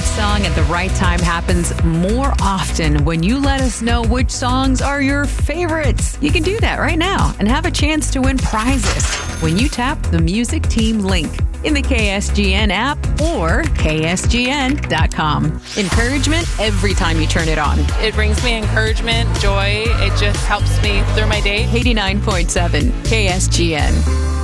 song at the right time happens more often when you let us know which songs are your favorites. You can do that right now and have a chance to win prizes when you tap the Music Team link in the KSGN app or ksgn.com. Encouragement every time you turn it on. It brings me encouragement, joy. It just helps me through my day. 89.7 KSGN.